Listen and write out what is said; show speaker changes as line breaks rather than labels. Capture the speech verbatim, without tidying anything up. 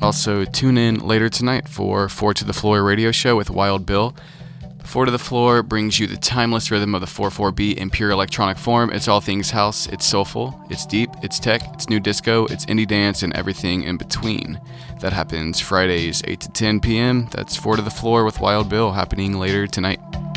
Also, tune in later tonight for Four to the Floor radio show with Wild Bill. Four to the Floor brings you the timeless rhythm of the four four beat in pure electronic form. It's all things house, it's soulful, it's deep, it's tech, it's new disco, it's indie dance, and everything in between. That happens Fridays, eight to ten p.m. That's Four to the Floor with Wild Bill happening later tonight.